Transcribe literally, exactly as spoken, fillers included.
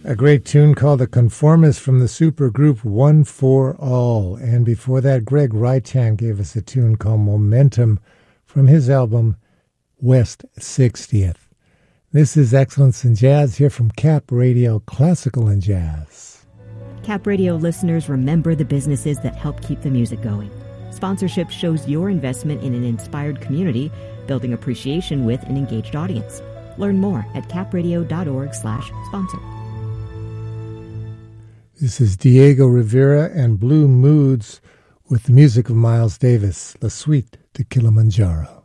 A great tune called The Conformist from the supergroup One for All. And before that, Greg Reitan gave us a tune called Momentum from his album West sixtieth. This is Excellence in Jazz here from Cap Radio Classical and Jazz. Cap Radio listeners, remember the businesses that help keep the music going. Sponsorship shows your investment in an inspired community, building appreciation with an engaged audience. Learn more at capradio.org slash sponsor. This is Diego Rivera and Blue Moods with the music of Miles Davis, La Suite to Kilimanjaro.